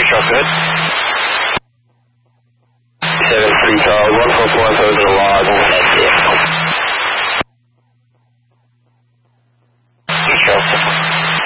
Charles, go ahead. 73 Charles, 144 posing a log,